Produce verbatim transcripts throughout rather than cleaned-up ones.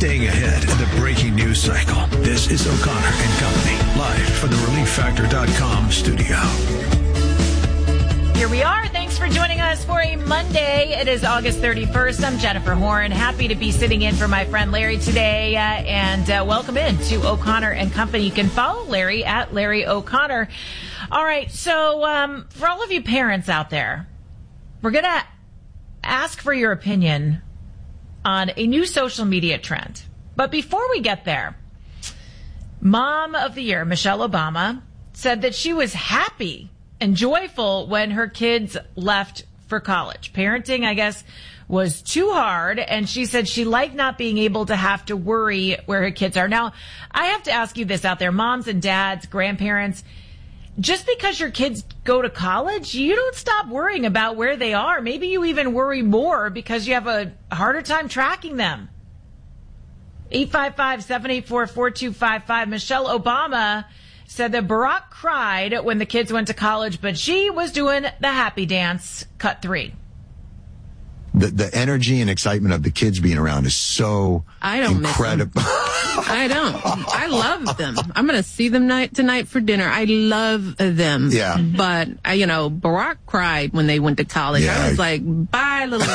Staying ahead of the breaking news cycle. This is O'Connor and Company, live from the relief factor dot com studio. Here we are. Thanks for joining us for a Monday. It is August thirty-first. I'm Jennifer Horn. Happy to be sitting in for my friend Larry today. Uh, and uh, welcome in to O'Connor and Company. You can follow Larry at Larry O'Connor. All right. So um, for all of you parents out there, we're going to ask for your opinion on a new social media trend. But before we get there, Mom of the Year, Michelle Obama, said that she was happy and joyful when her kids left for college. Parenting, I guess, was too hard, and she said she liked not being able to have to worry where her kids are. Now, I have to ask you this out there, moms and dads, grandparents, just because your kids go to college, you don't stop worrying about where they are. Maybe you even worry more because you have a harder time tracking them. eight five five, seven eight four, four two five five. Michelle Obama said that Barack cried when the kids went to college, but she was doing the happy dance. Cut three. The the energy and excitement of the kids being around is so I don't incredible. Miss them. I don't. I love them. I'm going to see them night tonight for dinner. I love them. Yeah. But, I, you know, Barack cried when they went to college. Yeah. I was like, bye, little.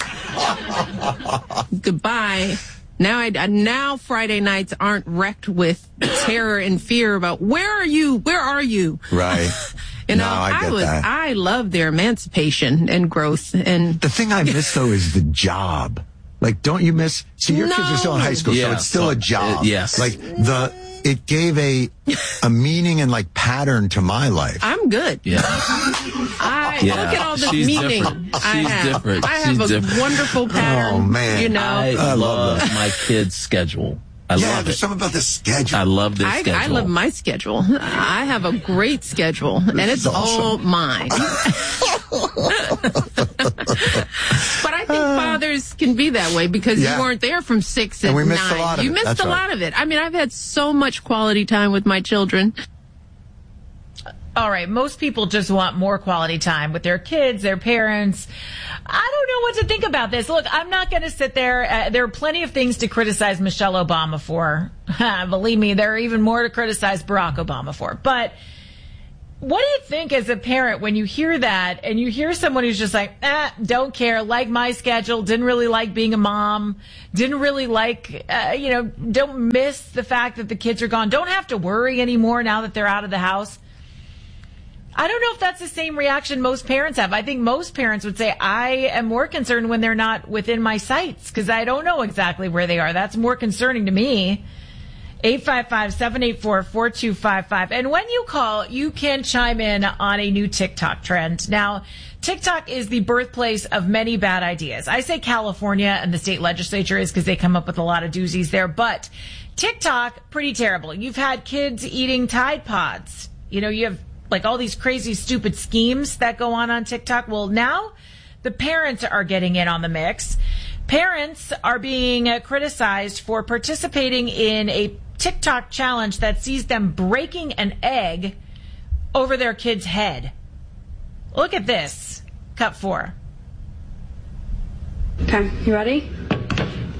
Goodbye. Now, I, now Friday nights aren't wrecked with terror and fear about where are you? Where are you? Right. You know, No, I get was, that. I love their emancipation and growth. And The thing I miss, though, is the job. Like, don't you miss? See, your No. kids are still in high school, so Yeah, it's still so, a job. uh, yes. Like, the, it gave a, a meaning and, like, pattern to my life. I'm good. Yeah. I Yeah. look at all this She's meaning. different. I She's have. different. I have She's a different. wonderful pattern. Oh, man. You know, I, I love love my kids' schedule. I yeah, love there's it. something about the schedule. I love their I, schedule. I love my schedule. I have a great schedule, and it's is awesome. all mine. But I think fathers can be that way because Yeah. you weren't there from six And and we nine. missed a lot of you it. missed That's a right. lot of it. I mean, I've had so much quality time with my children. All right, most people just want more quality time with their kids, their parents. I don't know what to think about this. Look, I'm not going to sit there. Uh, there are plenty of things to criticize Michelle Obama for. Believe me, there are even more to criticize Barack Obama for. But what do you think as a parent when you hear that and you hear someone who's just like, ah, don't care, like my schedule, didn't really like being a mom, didn't really like, uh, you know, don't miss the fact that the kids are gone, don't have to worry anymore now that they're out of the house. I don't know if that's the same reaction most parents have. I think most parents would say, I am more concerned when they're not within my sights because I don't know exactly where they are. That's more concerning to me. eight five five, seven eight four, four two five five. And when you call, you can chime in on a new TikTok trend. Now, TikTok is the birthplace of many bad ideas. I say California and the state legislature is because they come up with a lot of doozies there. But TikTok, pretty terrible. You've had kids eating Tide Pods. You know, you have like all these crazy, stupid schemes that go on on TikTok. Well, now the parents are getting in on the mix. Parents are being uh, criticized for participating in a TikTok challenge that sees them breaking an egg over their kid's head. Look at this. Cut four. Okay, you ready?